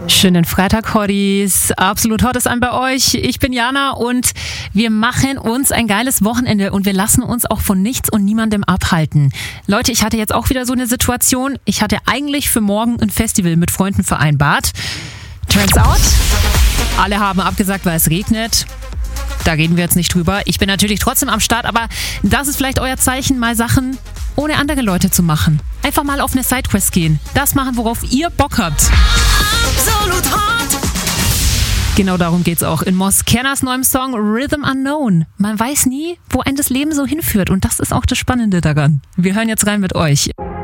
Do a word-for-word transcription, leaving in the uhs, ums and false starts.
Schönen Freitag, Hotties. Absolut hot ist an bei euch. Ich bin Jana und wir machen uns ein geiles Wochenende und wir lassen uns auch von nichts und niemandem abhalten. Leute, ich hatte jetzt auch wieder so eine Situation. Ich hatte eigentlich für morgen ein Festival mit Freunden vereinbart. Turns out, alle haben abgesagt, weil es regnet. Da reden wir jetzt nicht drüber. Ich bin natürlich trotzdem am Start, aber das ist vielleicht euer Zeichen, mal Sachen ohne andere Leute zu machen. Einfach mal auf eine Sidequest gehen. Das machen, worauf ihr Bock habt. Absolut hot. Genau darum geht's auch in Moskernas neuem Song Rhythm Unknown. Man weiß nie, wo ein das Leben so hinführt und das ist auch das Spannende daran. Wir hören jetzt rein mit euch.